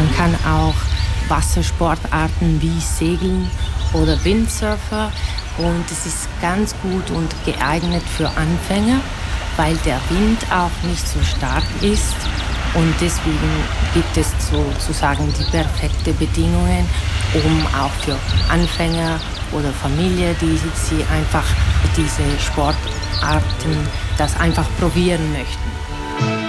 Man kann auch Wassersportarten wie Segeln oder Windsurfer und es ist ganz gut und geeignet für Anfänger, weil der Wind auch nicht so stark ist und deswegen gibt es sozusagen die perfekten Bedingungen, um auch für Anfänger oder Familie, die sie einfach diese Sportarten das einfach probieren möchten.